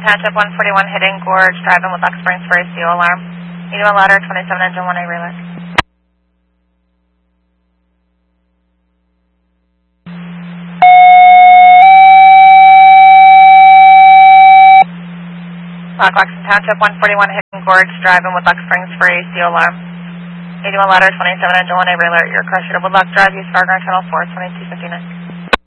Township 141 Hidden Gorge, driving with Luck Springs for a CO alarm. 81 ladder, 27 engine 1A relay. Lockwoxon Township 141 Hidden Gorge, driving with Luck Springs for a CO alarm. 81 ladder, 27 engine 1A relay. Your crush at Woodlock Drive, East Fargo Channel 4, 2259.